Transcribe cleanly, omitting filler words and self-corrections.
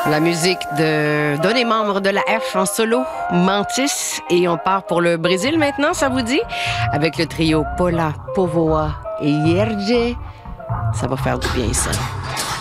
La musique d'un des membres de la F en solo, Mantis. Et on part pour le Brésil maintenant, ça vous dit? Avec le trio Paula, Povoa et Yerje. Ça va faire du bien, ça.